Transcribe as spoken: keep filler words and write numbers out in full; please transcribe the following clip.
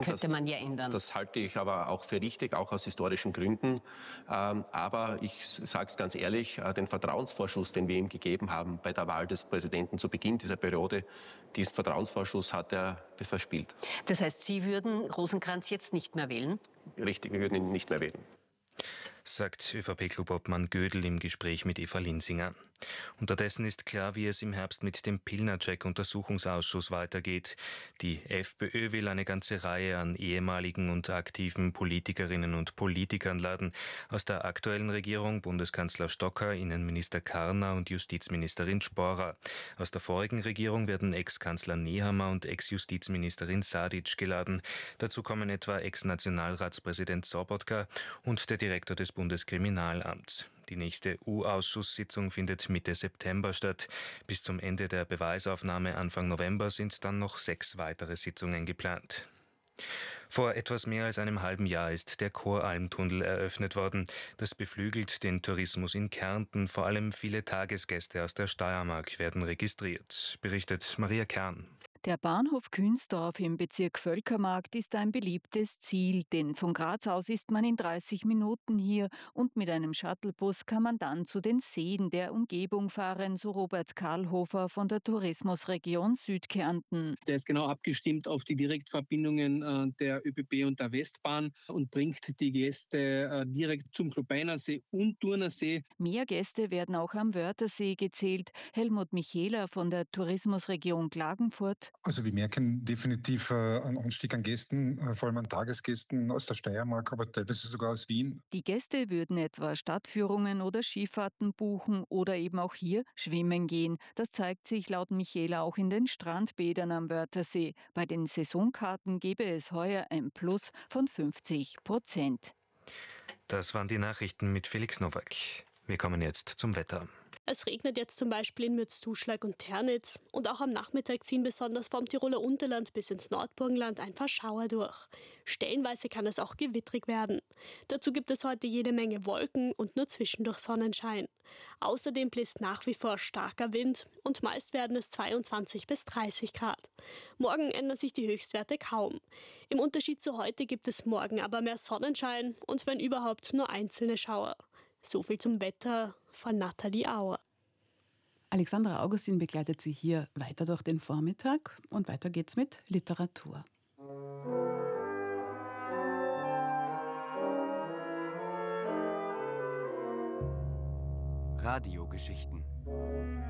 Könnte man ja ändern. Das halte ich aber auch für richtig, auch aus historischen Gründen. Ähm, aber ich sage es ganz ehrlich, äh, den Vertrauensvorschuss, den wir ihm gegeben haben bei der Wahl des Präsidenten zu Beginn dieser Periode, diesen Vertrauensvorschuss hat er verspielt. Das heißt, Sie würden Rosenkranz jetzt nicht mehr wählen? Richtig, wir würden ihn nicht mehr wählen. Sagt ÖVP-Clubobmann Gödel im Gespräch mit Eva Linsinger. Unterdessen ist klar, wie es im Herbst mit dem Pilnacek-Untersuchungsausschuss weitergeht. Die FPÖ will eine ganze Reihe an ehemaligen und aktiven Politikerinnen und Politikern laden. Aus der aktuellen Regierung Bundeskanzler Stocker, Innenminister Karner und Justizministerin Sporer. Aus der vorigen Regierung werden Ex-Kanzler Nehammer und Ex-Justizministerin Sadic geladen. Dazu kommen etwa Ex-Nationalratspräsident Sobotka und der Direktor des Bundeskriminalamts. Die nächste U-Ausschusssitzung findet Mitte September statt. Bis zum Ende der Beweisaufnahme Anfang November sind dann noch sechs weitere Sitzungen geplant. Vor etwas mehr als einem halben Jahr ist der Koralmtunnel eröffnet worden. Das beflügelt den Tourismus in Kärnten. Vor allem viele Tagesgäste aus der Steiermark werden registriert, berichtet Maria Kern. Der Bahnhof Künsdorf im Bezirk Völkermarkt ist ein beliebtes Ziel, denn von Graz aus ist man in dreißig Minuten hier und mit einem Shuttlebus kann man dann zu den Seen der Umgebung fahren, so Robert Karlhofer von der Tourismusregion Südkärnten. Der ist genau abgestimmt auf die Direktverbindungen der ÖBB und der Westbahn und bringt die Gäste direkt zum Klubeinersee und Turnersee. Mehr Gäste werden auch am Wörthersee gezählt. Helmut Michela von der Tourismusregion Klagenfurt. Also wir merken definitiv äh, einen Anstieg an Gästen, äh, vor allem an Tagesgästen aus der Steiermark, aber teilweise sogar aus Wien. Die Gäste würden etwa Stadtführungen oder Skifahrten buchen oder eben auch hier schwimmen gehen. Das zeigt sich laut Michela auch in den Strandbädern am Wörthersee. Bei den Saisonkarten gebe es heuer ein Plus von fünfzig Prozent. Das waren die Nachrichten mit Felix Nowak. Wir kommen jetzt zum Wetter. Es regnet jetzt zum Beispiel in Mürzzuschlag und Ternitz und auch am Nachmittag ziehen besonders vom Tiroler Unterland bis ins Nordburgenland ein paar Schauer durch. Stellenweise kann es auch gewittrig werden. Dazu gibt es heute jede Menge Wolken und nur zwischendurch Sonnenschein. Außerdem bläst nach wie vor starker Wind und meist werden es zweiundzwanzig bis dreißig Grad. Morgen ändern sich die Höchstwerte kaum. Im Unterschied zu heute gibt es morgen aber mehr Sonnenschein und wenn überhaupt nur einzelne Schauer. So viel zum Wetter von Nathalie Auer. Alexandra Augustin begleitet Sie hier weiter durch den Vormittag und weiter geht's mit Literatur. Radiogeschichten.